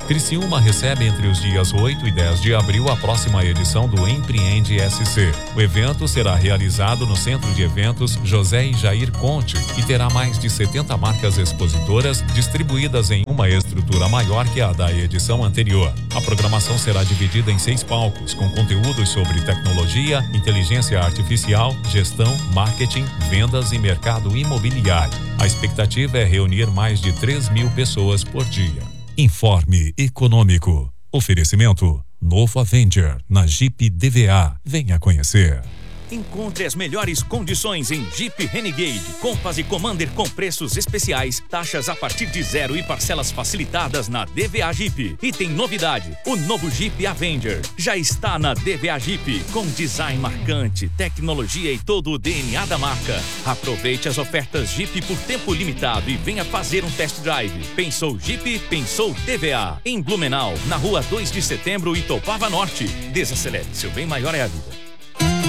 Criciúma recebe entre os dias 8 e 10 de abril a próxima edição do Empreende SC. O evento será realizado no Centro de Eventos José e Jair Conte e terá mais de 70 marcas expositoras distribuídas em uma estrutura maior que a da edição anterior. A programação será dividida em 6 palcos, com conteúdos sobre tecnologia, inteligência artificial, gestão, marketing, vendas e mercado imobiliário. A expectativa é reunir mais de 3.000 pessoas por dia. Informe Econômico. Oferecimento Novo Avenger na Jeep DVA. Venha conhecer. Encontre as melhores condições em Jeep Renegade, Compass e Commander com preços especiais, taxas a partir de 0 e parcelas facilitadas na DVA Jeep. E tem novidade, o novo Jeep Avenger já está na DVA Jeep, com design marcante, tecnologia e todo o DNA da marca. Aproveite as ofertas Jeep por tempo limitado e venha fazer um test drive. Pensou Jeep, pensou DVA. Em Blumenau, na rua 2 de Setembro, Itopava Norte. Desacelere, seu bem maior é a vida.